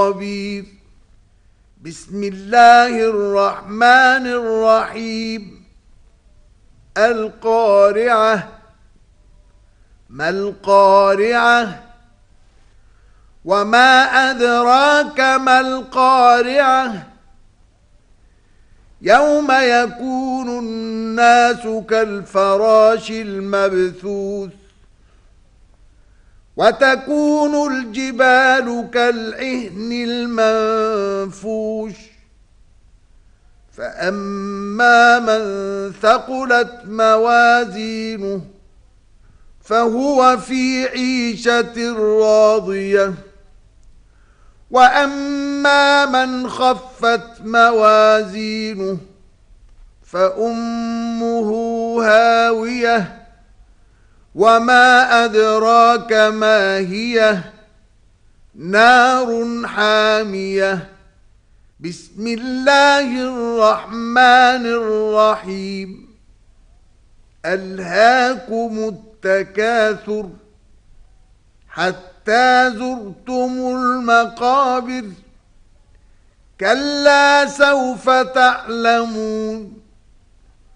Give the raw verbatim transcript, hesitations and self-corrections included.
خبير. بسم الله الرحمن الرحيم. القارعة. ما القارعة؟ وما أدراك ما القارعة؟ يوم يكون الناس كالفراش المبثوث وتكون الجبال كالعهن المنفوش فأما من ثقلت موازينه فهو في عيشة راضية وأما من خفت موازينه فأمه هاوية وما أدراك ما هي نار حامية. بسم الله الرحمن الرحيم. ألهاكم التكاثر حتى زرتم المقابر كلا سوف تعلمون